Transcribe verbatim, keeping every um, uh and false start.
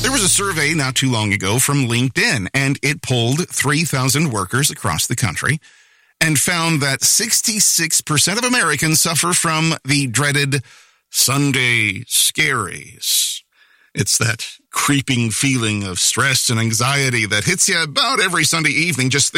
There was a survey not too long ago from LinkedIn, and it polled three thousand workers across the country and found that sixty-six percent of Americans suffer from the dreaded Sunday scaries. It's that creeping feeling of stress and anxiety that hits you about every Sunday evening. Just